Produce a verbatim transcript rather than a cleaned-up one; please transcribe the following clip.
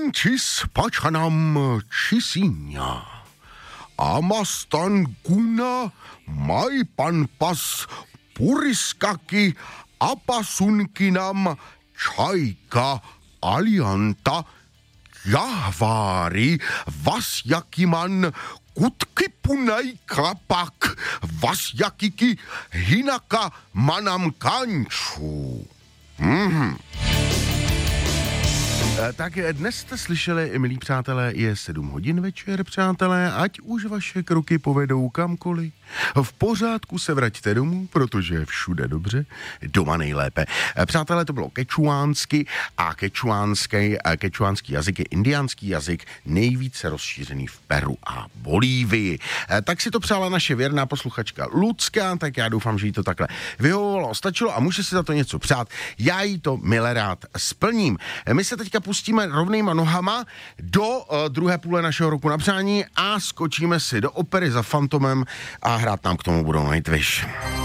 Francis pačanam čisinia. Amastan guna maipan pas puriskaki apasunkinam chaika alianta jahvaari vasjakiman kutkipunai kapak vasjakiki hinaka manam kanču. Mhm. Tak dnes jste slyšeli, milí přátelé, je sedm hodin večer, přátelé, ať už vaše kroky povedou kamkoliv. V pořádku se vraťte domů, protože je všude dobře, doma nejlépe. Přátelé, to bylo kečuánsky a kečuánský, kečuánský jazyk je indiánský jazyk nejvíce rozšířený v Peru a Bolívii. Tak si to přála naše věrná posluchačka Lucka, tak já doufám, že jí to takhle vyhovovalo, stačilo a může si za to něco přát. Já jí to milé rád splním. My se teďka pustíme rovnýma nohama do uh, druhé půle našeho roku na přání a skočíme si do opery za Fantomem a hrát nám k tomu budou Nightwish.